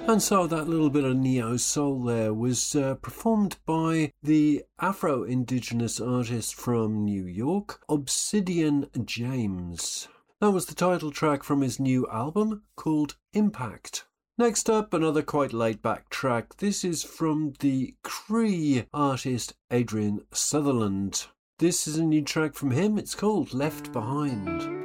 And so that little bit of neo-soul there was performed by the Afro-Indigenous artist from New York, Obsidian James. That was the title track from his new album called Impact. Next up, another quite laid-back track. This is from the Cree artist Adrian Sutherland. This is a new track from him. It's called Left Behind.